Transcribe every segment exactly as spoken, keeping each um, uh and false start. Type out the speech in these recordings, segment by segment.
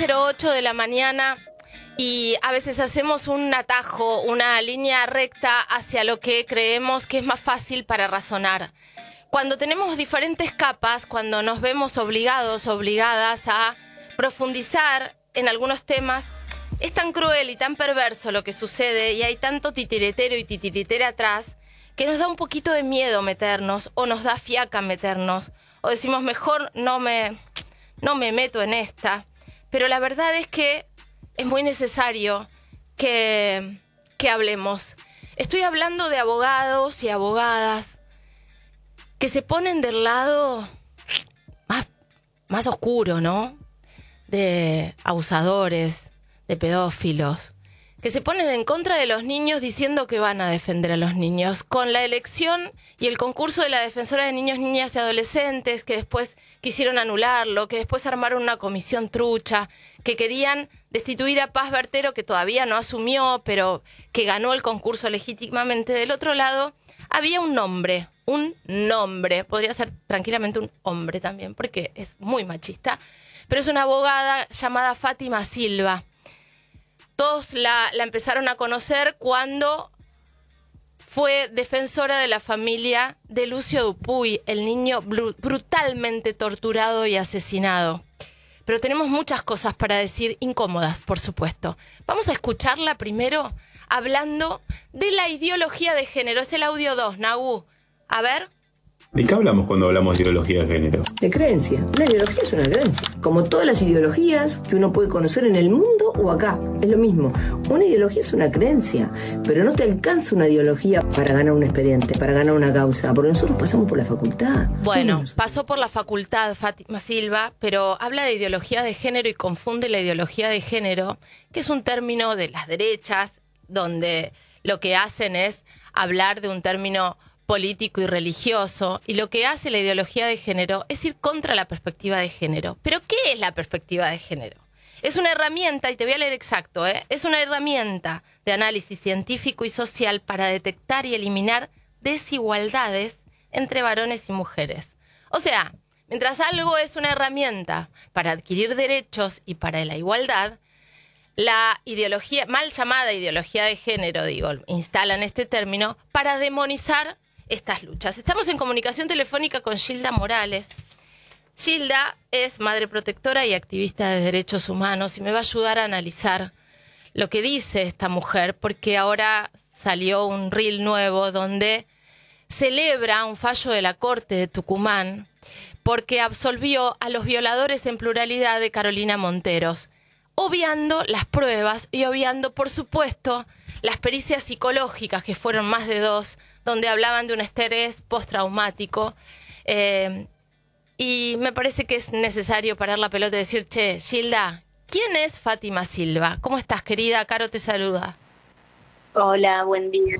cero ocho de la mañana y a veces hacemos un atajo, una línea recta hacia lo que creemos que es más fácil para razonar. Cuando tenemos diferentes capas, cuando nos vemos obligados, obligadas a profundizar en algunos temas, es tan cruel y tan perverso lo que sucede y hay tanto titiritero y titiritera atrás que nos da un poquito de miedo meternos o nos da fiaca meternos o decimos mejor no me, no me meto en esta. Pero la verdad es que es muy necesario que, que hablemos. Estoy hablando de abogados y abogadas que se ponen del lado más, más oscuro, ¿no? De abusadores, de pedófilos, que se ponen en contra de los niños diciendo que van a defender a los niños, con la elección y el concurso de la defensora de niños, niñas y adolescentes, que después quisieron anularlo, que después armaron una comisión trucha, que querían destituir a Paz Bertero, que todavía no asumió, pero que ganó el concurso legítimamente. Del otro lado había un nombre, un nombre, podría ser tranquilamente un hombre también, porque es muy machista, pero es una abogada llamada Fátima Silva. Todos la, la empezaron a conocer cuando fue defensora de la familia de Lucio Dupuy, el niño br- brutalmente torturado y asesinado. Pero tenemos muchas cosas para decir, incómodas, por supuesto. Vamos a escucharla primero hablando de la ideología de género. Es el audio dos, Nagu. A ver. ¿De qué hablamos cuando hablamos de ideología de género? De creencia. Una ideología es una creencia. Como todas las ideologías que uno puede conocer en el mundo o acá. Es lo mismo. Una ideología es una creencia, pero no te alcanza una ideología para ganar un expediente, para ganar una causa, porque nosotros pasamos por la facultad. Bueno, pasó por la facultad Fátima Silva, pero habla de ideología de género y confunde la ideología de género, que es un término de las derechas, donde lo que hacen es hablar de un término político y religioso, y lo que hace la ideología de género es ir contra la perspectiva de género. ¿Pero qué es la perspectiva de género? Es una herramienta, y te voy a leer exacto, ¿eh? Es una herramienta de análisis científico y social para detectar y eliminar desigualdades entre varones y mujeres. O sea, mientras algo es una herramienta para adquirir derechos y para la igualdad, la ideología, mal llamada ideología de género, digo, instalan este término para demonizar estas luchas. Estamos en comunicación telefónica con Gilda Morales. Gilda es madre protectora y activista de derechos humanos y me va a ayudar a analizar lo que dice esta mujer, porque ahora salió un reel nuevo donde celebra un fallo de la Corte de Tucumán porque absolvió a los violadores en pluralidad de Carolina Monteros, obviando las pruebas y obviando, por supuesto, las pericias psicológicas, que fueron más de dos, donde hablaban de un estrés postraumático. Eh, y me parece que es necesario parar la pelota y decir, che, Gilda, ¿quién es Fátima Silva? ¿Cómo estás, querida? Caro te saluda. Hola, buen día.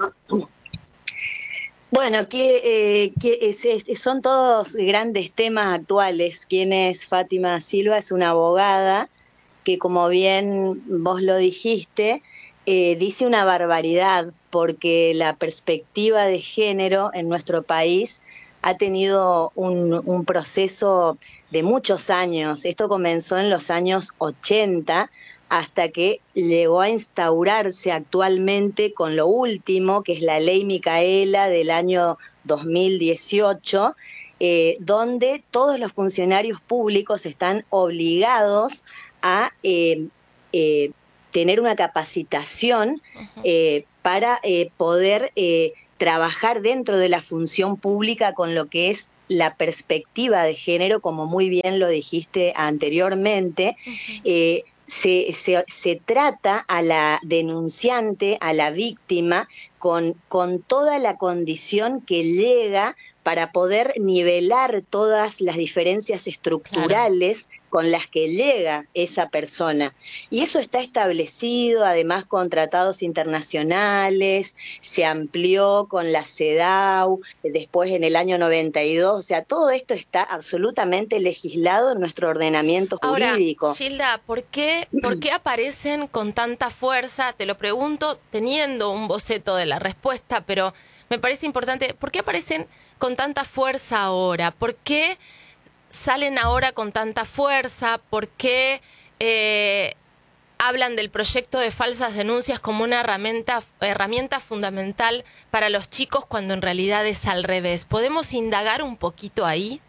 Bueno, que, eh, que es, es, son todos grandes temas actuales. ¿Quién es Fátima Silva? Es una abogada que, como bien vos lo dijiste, eh, dice una barbaridad, porque la perspectiva de género en nuestro país ha tenido un, un proceso de muchos años. Esto comenzó en los años ochenta, hasta que llegó a instaurarse actualmente con lo último, que es la Ley Micaela del año dos mil dieciocho, eh, donde todos los funcionarios públicos están obligados a eh, eh, tener una capacitación eh, para eh, poder eh, trabajar dentro de la función pública con lo que es la perspectiva de género, como muy bien lo dijiste anteriormente. Uh-huh. eh, se, se, se trata a la denunciante, a la víctima, con, con toda la condición que llega para poder nivelar todas las diferencias estructurales, claro, con las que llega esa persona. Y eso está establecido, además, con tratados internacionales, se amplió con la CEDAW, después en el año noventa y dos, o sea, todo esto está absolutamente legislado en nuestro ordenamiento jurídico. Ahora, Gilda, ¿por qué, ¿por qué aparecen con tanta fuerza? Te lo pregunto teniendo un boceto de la respuesta, pero me parece importante, ¿por qué aparecen con tanta fuerza ahora? ¿Por qué salen ahora con tanta fuerza? ¿Por qué eh, hablan del proyecto de falsas denuncias como una herramienta, herramienta fundamental para los chicos cuando en realidad es al revés. ¿Podemos indagar un poquito ahí?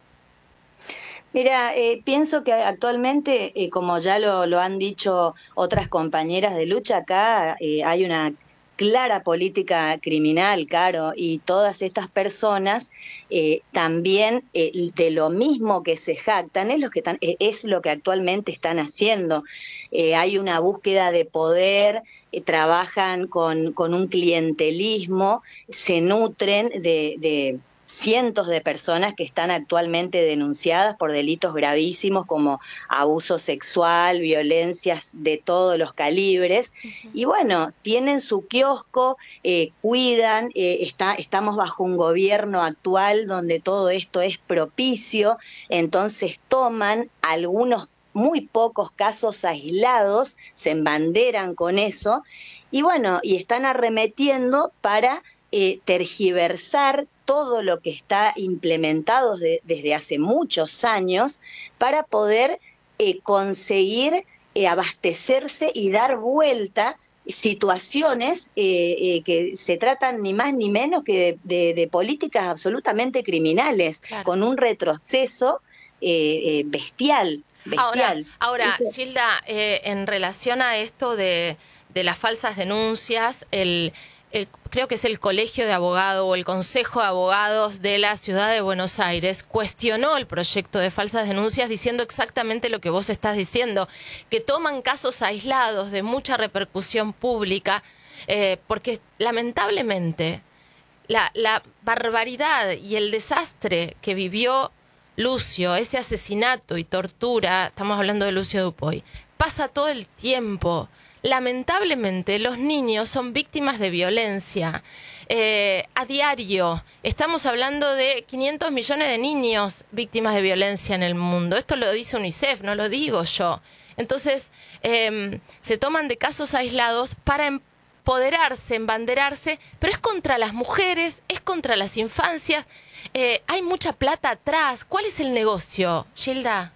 Mira, eh, pienso que actualmente, eh, como ya lo, lo han dicho otras compañeras de lucha, acá eh, hay una clara política criminal, Caro, y todas estas personas eh, también eh, de lo mismo que se jactan es lo que, están, eh, es lo que actualmente están haciendo. Eh, hay una búsqueda de poder, eh, trabajan con, con un clientelismo, se nutren de... de cientos de personas que están actualmente denunciadas por delitos gravísimos como abuso sexual, violencias de todos los calibres. Uh-huh. Y bueno, tienen su kiosco, eh, cuidan, eh, está, estamos bajo un gobierno actual donde todo esto es propicio, entonces toman algunos muy pocos casos aislados, se embanderan con eso, y bueno, y están arremetiendo para eh, tergiversar todo lo que está implementado de, desde hace muchos años para poder eh, conseguir eh, abastecerse y dar vuelta situaciones eh, eh, que se tratan ni más ni menos que de, de, de políticas absolutamente criminales, claro, con un retroceso eh, eh, bestial. bestial. Ahora, ahora Gilda, eh, en relación a esto de, de las falsas denuncias, el... El, creo que es el Colegio de Abogados o el Consejo de Abogados de la Ciudad de Buenos Aires, cuestionó el proyecto de falsas denuncias diciendo exactamente lo que vos estás diciendo, que toman casos aislados de mucha repercusión pública, eh, porque lamentablemente la, la barbaridad y el desastre que vivió Lucio, ese asesinato y tortura, estamos hablando de Lucio Dupuy, pasa todo el tiempo. Lamentablemente, los niños son víctimas de violencia eh, a diario. Estamos hablando de quinientos millones de niños víctimas de violencia en el mundo. Esto lo dice UNICEF, no lo digo yo. Entonces, eh, se toman de casos aislados para empoderarse, embanderarse, pero es contra las mujeres, es contra las infancias. Eh, hay mucha plata atrás. ¿Cuál es el negocio, Gilda?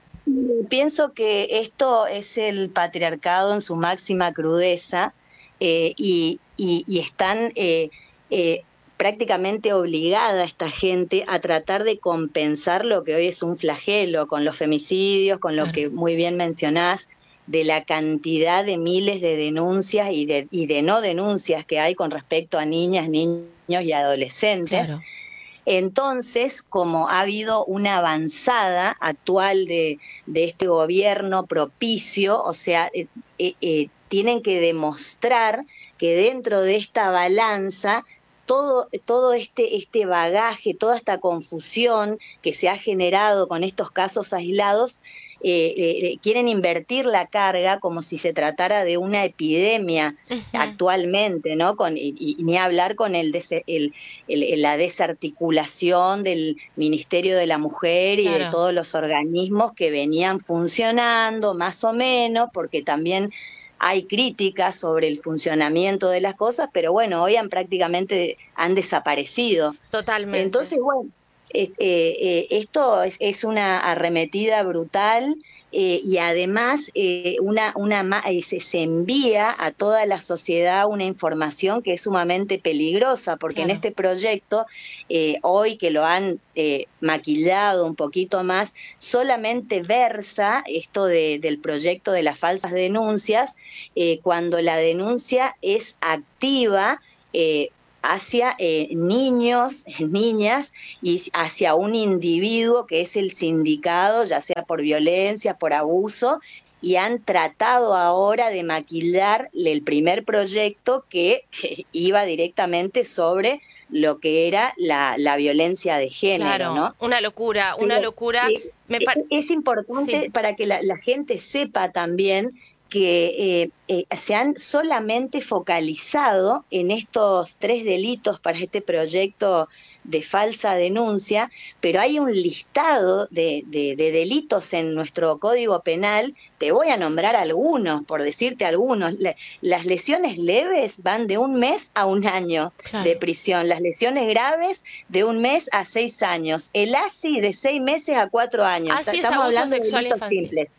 Pienso que esto es el patriarcado en su máxima crudeza eh, y, y, y están eh, eh, prácticamente obligada esta gente a tratar de compensar lo que hoy es un flagelo con los femicidios, con lo que muy bien mencionás, de la cantidad de miles de denuncias y de, y de no denuncias que hay con respecto a niñas, niños y adolescentes. Claro. Entonces, como ha habido una avanzada actual de, de este gobierno propicio, o sea, eh, eh, tienen que demostrar que dentro de esta balanza todo, todo este, este bagaje, toda esta confusión que se ha generado con estos casos aislados, Eh, eh, quieren invertir la carga como si se tratara de una epidemia uh-huh. actualmente, ¿no? Con, y, y ni hablar con el, des, el, el la desarticulación del Ministerio de la Mujer y claro. de todos los organismos que venían funcionando más o menos, porque también hay críticas sobre el funcionamiento de las cosas, pero bueno, hoy han prácticamente han desaparecido. Totalmente. Entonces, bueno, Eh, eh, esto es, es una arremetida brutal eh, y además eh, una, una, se, se envía a toda la sociedad una información que es sumamente peligrosa, porque claro. en este proyecto, eh, hoy que lo han eh, maquillado un poquito más, solamente versa esto de, del proyecto de las falsas denuncias eh, cuando la denuncia es activa, eh, hacia eh, niños, niñas y hacia un individuo que es el sindicado, ya sea por violencia, por abuso, y han tratado ahora de maquillar el primer proyecto que eh, iba directamente sobre lo que era la, la violencia de género, claro, ¿no? Una locura, una Pero, locura. Eh, Me par- es importante sí. para que la, la gente sepa también que eh, eh, se han solamente focalizado en estos tres delitos para este proyecto de falsa denuncia, pero hay un listado de, de, de delitos en nuestro Código Penal. Te voy a nombrar algunos, por decirte algunos. La, las lesiones leves van de un mes a un año claro. de prisión, las lesiones graves de un mes a seis años, el A S I de seis meses a cuatro años. Así Estamos es, abuso hablando sexual de delitos infantil. simples. Sí.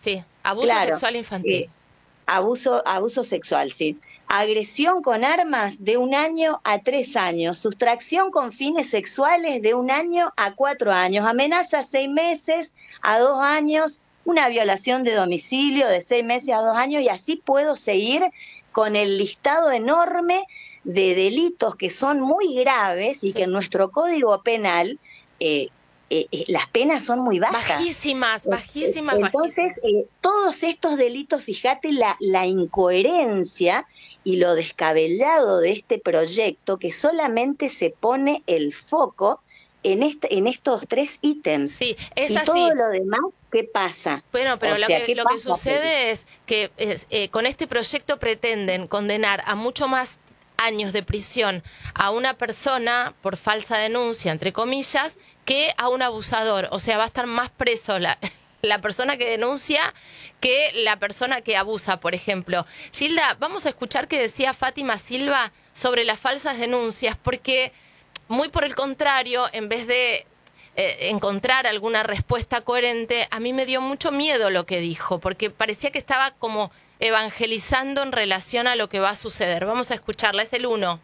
Abuso claro, sexual infantil. Eh, abuso, abuso sexual, sí. Agresión con armas de un año a tres años, sustracción con fines sexuales de un año a cuatro años, amenaza seis meses a dos años, una violación de domicilio de seis meses a dos años, y así puedo seguir con el listado enorme de delitos que son muy graves y sí. que en nuestro Código Penal eh, eh, eh, las penas son muy bajas. Bajísimas, bajísimas, Entonces, bajísimas. Eh, todos estos delitos, fíjate la, la incoherencia y lo descabellado de este proyecto, que solamente se pone el foco en, este, en estos tres ítems. Sí, es y así. todo lo demás, ¿qué pasa? Bueno, pero O lo, sea, que, ¿qué lo que pasa, sucede Feli? es que es, eh, con este proyecto pretenden condenar a mucho más años de prisión a una persona por falsa denuncia, entre comillas, que a un abusador. O sea, va a estar más preso la, la persona que denuncia que la persona que abusa, por ejemplo. Gilda, vamos a escuchar qué decía Fátima Silva sobre las falsas denuncias, porque muy por el contrario, en vez de eh, encontrar alguna respuesta coherente, a mí me dio mucho miedo lo que dijo, porque parecía que estaba como evangelizando en relación a lo que va a suceder. Vamos a escucharla, es el uno.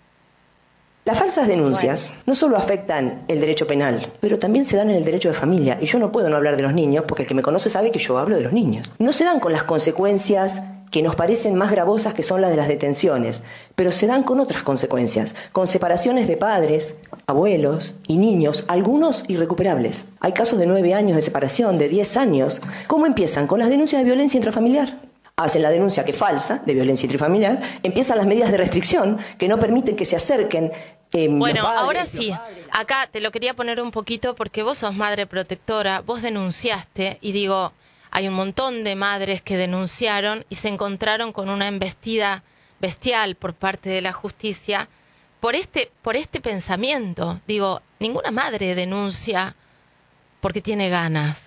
Las falsas denuncias no solo afectan el derecho penal, pero también se dan en el derecho de familia. Y yo no puedo no hablar de los niños, porque el que me conoce sabe que yo hablo de los niños. No se dan con las consecuencias que nos parecen más gravosas, que son las de las detenciones, pero se dan con otras consecuencias, con separaciones de padres, abuelos y niños, algunos irrecuperables. Hay casos de nueve años de separación, de diez años. ¿Cómo empiezan? Con las denuncias de violencia intrafamiliar. Hacen la denuncia que es falsa, de violencia intrafamiliar, empiezan las medidas de restricción que no permiten que se acerquen. Eh, bueno, padres, ahora sí, acá te lo quería poner un poquito porque vos sos madre protectora, vos denunciaste y digo, hay un montón de madres que denunciaron y se encontraron con una embestida bestial por parte de la justicia por este, por este pensamiento. Digo, ninguna madre denuncia porque tiene ganas.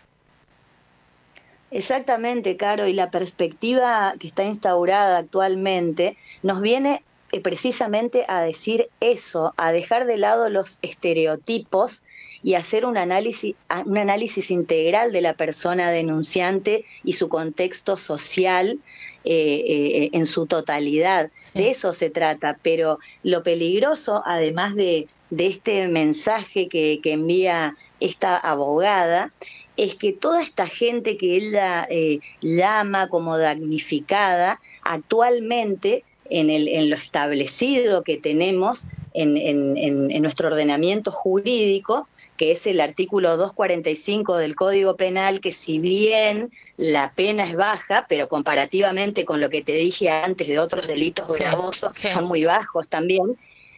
Exactamente, Caro, y la perspectiva que está instaurada actualmente nos viene eh, precisamente a decir eso, a dejar de lado los estereotipos y hacer un análisis, un análisis integral de la persona denunciante y su contexto social eh, eh, en su totalidad. Sí. De eso se trata, pero lo peligroso, además de, de este mensaje que, que envía esta abogada, es que toda esta gente que ella eh, llama como damnificada, actualmente en, el, en lo establecido que tenemos en, en, en nuestro ordenamiento jurídico, que es el artículo doscientos cuarenta y cinco del Código Penal, que si bien la pena es baja, pero comparativamente con lo que te dije antes de otros delitos sí, gravosos, sí. que son muy bajos también,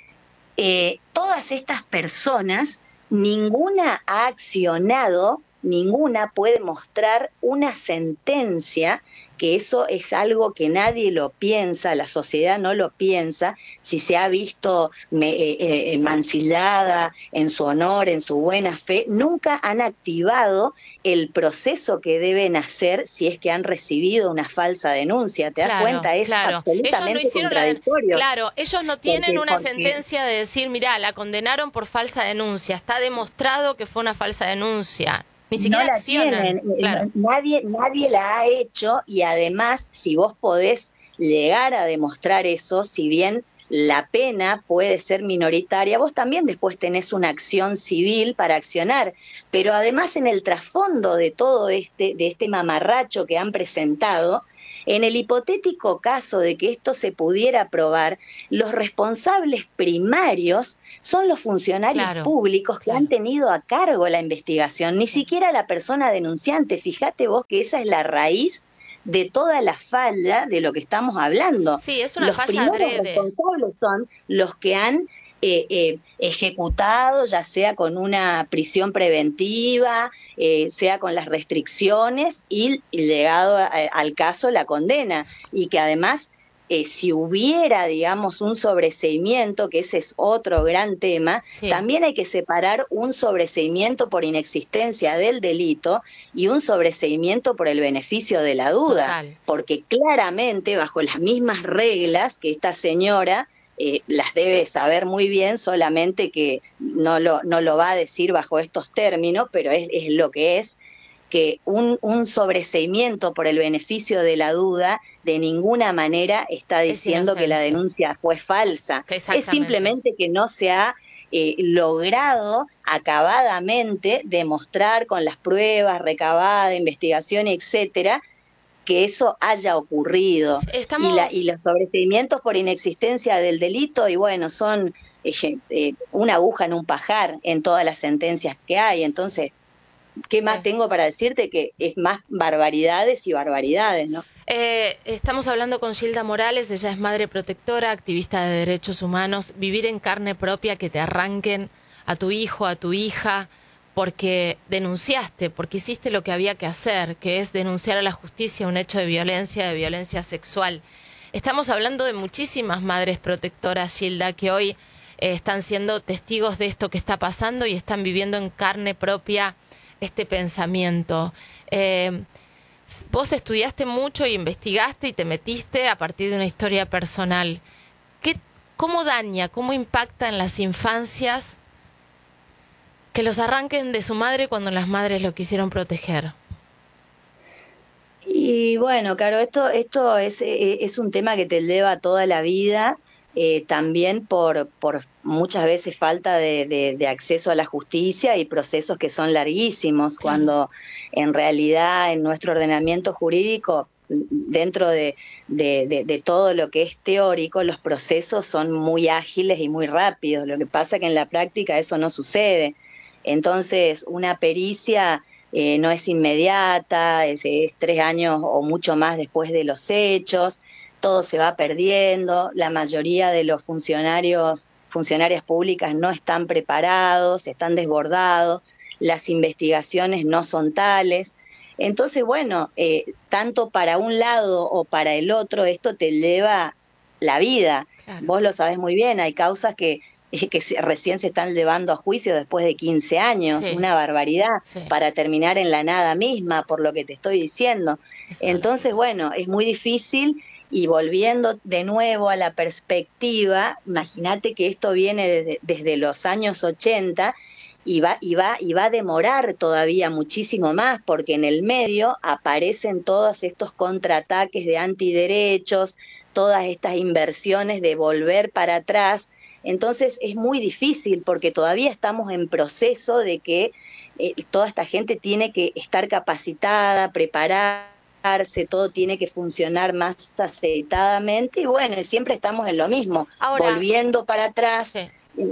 eh, todas estas personas, ninguna ha accionado, ninguna puede mostrar una sentencia, que eso es algo que nadie lo piensa, la sociedad no lo piensa, si se ha visto eh, eh, mancillada en su honor, en su buena fe, nunca han activado el proceso que deben hacer si es que han recibido una falsa denuncia. ¿Te das claro, cuenta? Es claro. absolutamente ellos no hicieron contradictorio. La, claro, ellos no tienen porque, una porque, sentencia de decir, mirá, la condenaron por falsa denuncia, está demostrado que fue una falsa denuncia. Ni siquiera no la accionan. tienen, Claro. nadie, nadie la ha hecho, y además, si vos podés llegar a demostrar eso, si bien la pena puede ser minoritaria, vos también después tenés una acción civil para accionar, pero además en el trasfondo de todo este, de este mamarracho que han presentado, en el hipotético caso de que esto se pudiera probar, los responsables primarios son los funcionarios claro, públicos que claro. han tenido a cargo la investigación, ni siquiera la persona denunciante. Fíjate vos que esa es la raíz de toda la falla de lo que estamos hablando. Sí, es una los falla primeros adrede. responsables son los que han Eh, eh, ejecutado, ya sea con una prisión preventiva, eh, sea con las restricciones, y, y llegado a, a, al caso la condena, y que además eh, si hubiera, digamos, un sobreseimiento, que ese es otro gran tema, sí. también hay que separar un sobreseimiento por inexistencia del delito y un sobreseimiento por el beneficio de la duda, Total. Porque claramente bajo las mismas reglas que esta señora Eh, las debe saber muy bien, solamente que no lo, no lo va a decir bajo estos términos, pero es, es lo que es, que un, un sobreseimiento por el beneficio de la duda de ninguna manera está diciendo que la denuncia fue falsa. Es simplemente que no se ha eh, logrado acabadamente demostrar con las pruebas recabadas, investigación, etcétera, que eso haya ocurrido. Estamos... Y, la, y los sobreseimientos por inexistencia del delito, y bueno, son eh, eh, una aguja en un pajar en todas las sentencias que hay. Entonces, ¿qué más tengo para decirte? Que es más barbaridades y barbaridades, ¿no? Eh, estamos hablando con Gilda Morales, ella es madre protectora, activista de derechos humanos. Vivir en carne propia que te arranquen a tu hijo, a tu hija, porque denunciaste, porque hiciste lo que había que hacer, que es denunciar a la justicia un hecho de violencia, de violencia sexual. Estamos hablando de muchísimas madres protectoras, Gilda, que hoy eh, están siendo testigos de esto que está pasando y están viviendo en carne propia este pensamiento. Eh, vos estudiaste mucho y investigaste y te metiste a partir de una historia personal. ¿Qué, cómo daña, cómo impacta en las infancias que los arranquen de su madre cuando las madres lo quisieron proteger? Y bueno, claro, esto, esto es, es un tema que te lleva toda la vida, eh, también por, por muchas veces falta de, de, de acceso a la justicia y procesos que son larguísimos, claro. Cuando en realidad en nuestro ordenamiento jurídico, dentro de, de, de, de todo lo que es teórico, los procesos son muy ágiles y muy rápidos. Lo que pasa es que en la práctica eso no sucede. Entonces, una pericia eh, no es inmediata, es, es tres años o mucho más después de los hechos, todo se va perdiendo, la mayoría de los funcionarios, funcionarias públicas no están preparados, están desbordados, las investigaciones no son tales. Entonces, bueno, eh, tanto para un lado o para el otro, esto te lleva la vida. Claro. Vos lo sabés muy bien, hay causas que... que recién se están llevando a juicio después de quince años, sí. Una barbaridad, sí. Para terminar en la nada misma, por lo que te estoy diciendo. Es Entonces, bueno, es muy difícil, y volviendo de nuevo a la perspectiva, imagínate que esto viene desde, desde los años ochenta, y va, y, va, y va a demorar todavía muchísimo más, porque en el medio aparecen todos estos contraataques de antiderechos, todas estas inversiones de volver para atrás. Entonces es muy difícil porque todavía estamos en proceso de que eh, toda esta gente tiene que estar capacitada, prepararse, todo tiene que funcionar más aceitadamente, y bueno, siempre estamos en lo mismo, ahora, volviendo para atrás. Sí.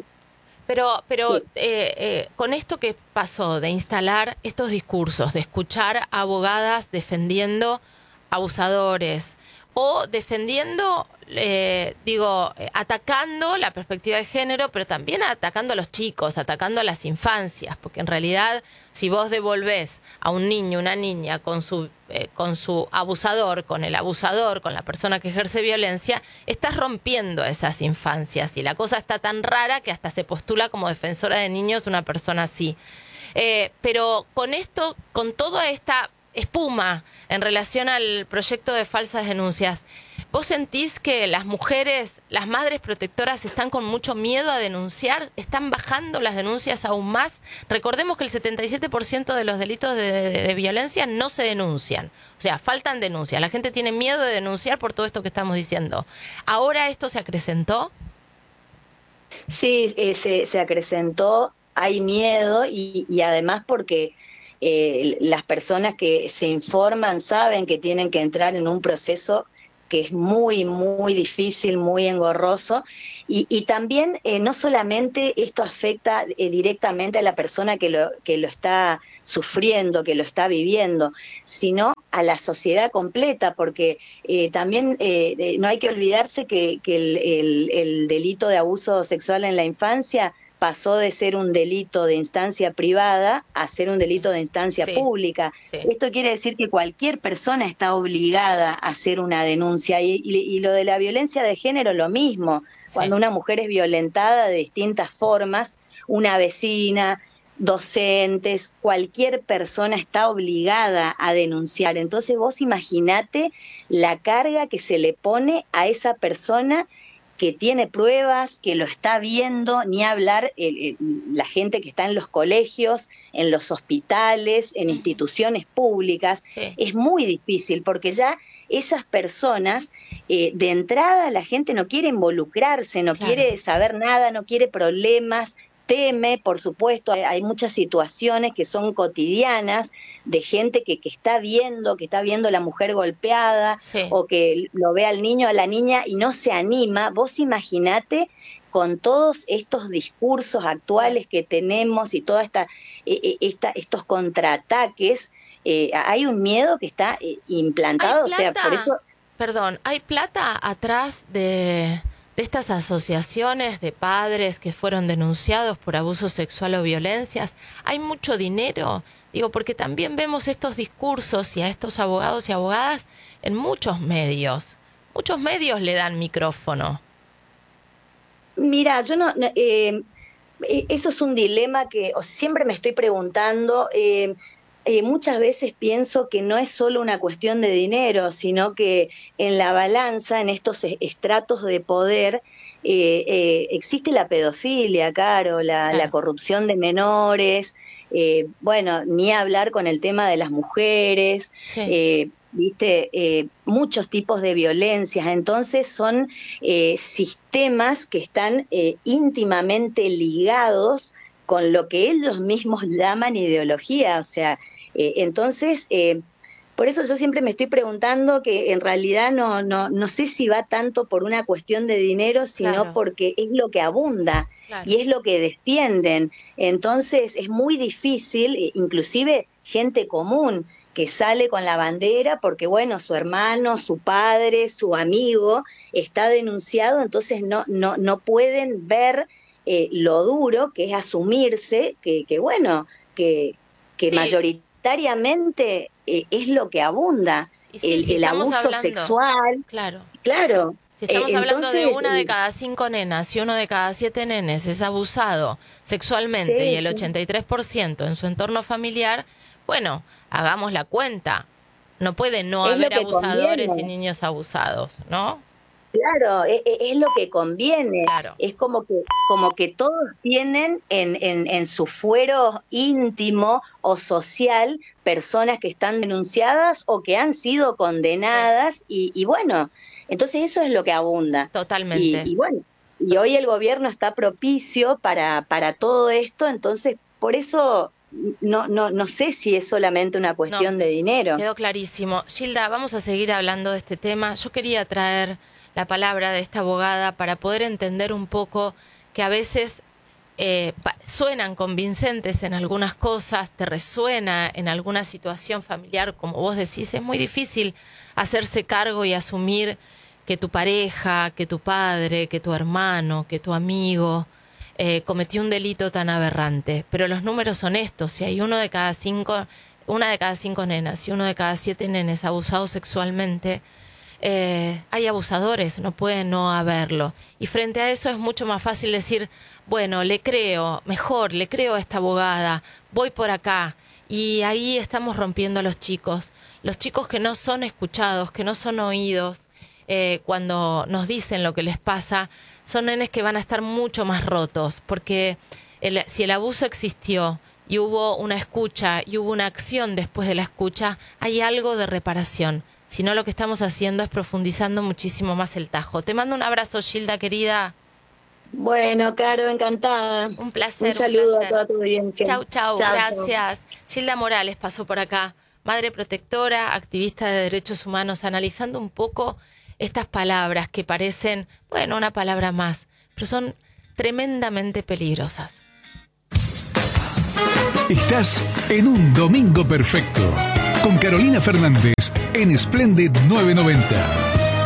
Pero, pero sí. eh, eh, con esto que pasó de instalar estos discursos, de escuchar a abogadas defendiendo abusadores o defendiendo, eh, digo, eh, atacando la perspectiva de género, pero también atacando a los chicos, atacando a las infancias, porque en realidad si vos devolvés a un niño, una niña con su, eh, con su abusador, con el abusador, con la persona que ejerce violencia, estás rompiendo esas infancias, y la cosa está tan rara que hasta se postula como defensora de niños una persona así. Eh, pero con esto, con toda esta espuma en relación al proyecto de falsas denuncias, ¿vos sentís que las mujeres, las madres protectoras están con mucho miedo a denunciar? ¿Están bajando las denuncias aún más? Recordemos que el setenta y siete por ciento de los delitos de, de, de violencia no se denuncian. O sea, faltan denuncias. La gente tiene miedo de denunciar por todo esto que estamos diciendo. ¿Ahora esto se acrecentó? Sí, eh, se, se acrecentó. Hay miedo y, y además porque... Eh, las personas que se informan saben que tienen que entrar en un proceso que es muy, muy difícil, muy engorroso, y, y también eh, no solamente esto afecta eh, directamente a la persona que lo, que lo está sufriendo, que lo está viviendo, sino a la sociedad completa, porque eh, también eh, no hay que olvidarse que, que el, el, el delito de abuso sexual en la infancia pasó de ser un delito de instancia privada a ser un delito de instancia sí, pública. Sí. Esto quiere decir que cualquier persona está obligada a hacer una denuncia, y, y, y lo de la violencia de género lo mismo. Sí. Cuando una mujer es violentada de distintas formas, una vecina, docentes, cualquier persona está obligada a denunciar. Entonces vos imaginate la carga que se le pone a esa persona que tiene pruebas, que lo está viendo, ni hablar el, el, la gente que está en los colegios, en los hospitales, en instituciones públicas. Sí. Es muy difícil porque ya esas personas, eh, de entrada la gente no quiere involucrarse, no claro. quiere saber nada, no quiere problemas, teme, por supuesto, hay, hay muchas situaciones que son cotidianas de gente que, que está viendo, que está viendo a la mujer golpeada, sí. o que lo ve al niño, a la niña y no se anima. Vos imaginate con todos estos discursos actuales que tenemos y toda esta, eh, esta estos contraataques, eh, hay un miedo que está eh, implantado, o sea, por eso... Perdón, ¿hay plata atrás de... de estas asociaciones de padres que fueron denunciados por abuso sexual o violencias? ¿Hay mucho dinero? Digo, porque también vemos estos discursos y a estos abogados y abogadas en muchos medios. Muchos medios le dan micrófono. Mira, yo no... Eh, eso es un dilema que siempre me estoy preguntando. Eh, Eh, muchas veces pienso que no es solo una cuestión de dinero, sino que en la balanza, en estos estratos de poder, eh, eh, existe la pedofilia, Caro, la, ah. la corrupción de menores, eh, bueno, ni hablar con el tema de las mujeres, sí. eh, viste, eh, muchos tipos de violencias. Entonces son eh, sistemas que están eh, íntimamente ligados con lo que ellos mismos llaman ideología, o sea, eh, entonces, eh, por eso yo siempre me estoy preguntando que en realidad no, no, no sé si va tanto por una cuestión de dinero, sino claro. porque es lo que abunda, claro. y es lo que defienden. Entonces es muy difícil, inclusive gente común que sale con la bandera porque, bueno, su hermano, su padre, su amigo está denunciado, entonces no, no, no pueden ver Eh, lo duro que es asumirse que, que bueno, que, que sí. mayoritariamente eh, es lo que abunda, y sí, el, si el abuso hablando, sexual. Claro. Claro. Si estamos eh, hablando entonces, de una de cada cinco nenas y uno de cada siete nenes es abusado sexualmente sí, y el ochenta y tres por ciento en su entorno familiar, bueno, hagamos la cuenta. No puede no es haber abusadores conviene. y niños abusados, ¿no? Claro, es, es lo que conviene. Claro. Es como que como que todos tienen en, en, en su fuero íntimo o social personas que están denunciadas o que han sido condenadas sí. y, y bueno, entonces eso es lo que abunda. Totalmente. Y, y bueno, y hoy el gobierno está propicio para, para todo esto, entonces por eso... No, no, no sé si es solamente una cuestión no, de dinero. Quedó clarísimo. Gilda, vamos a seguir hablando de este tema. Yo quería traer la palabra de esta abogada para poder entender un poco que a veces eh, suenan convincentes en algunas cosas, te resuena en alguna situación familiar, como vos decís, es muy difícil hacerse cargo y asumir que tu pareja, que tu padre, que tu hermano, que tu amigo... Eh, cometió un delito tan aberrante, pero los números son estos: si hay uno de cada cinco, una de cada cinco nenas y uno de cada siete nenes abusados sexualmente, eh, hay abusadores, no puede no haberlo. Y frente a eso es mucho más fácil decir, bueno, le creo, mejor, le creo a esta abogada, voy por acá. Y ahí estamos rompiendo a los chicos, los chicos que no son escuchados, que no son oídos, eh, cuando nos dicen lo que les pasa. Son nenes que van a estar mucho más rotos, porque el, si el abuso existió y hubo una escucha y hubo una acción después de la escucha, hay algo de reparación. Si no, lo que estamos haciendo es profundizando muchísimo más el tajo. Te mando un abrazo, Gilda, querida. Bueno, Caro, encantada. Un placer. Un saludo un placer. a toda tu audiencia. Chau, chau, chau gracias. Chau. Gilda Morales pasó por acá, madre protectora, activista de derechos humanos, analizando un poco estas palabras que parecen, bueno, una palabra más, pero son tremendamente peligrosas. Estás en un domingo perfecto con Carolina Fernández en Splendid novecientos noventa.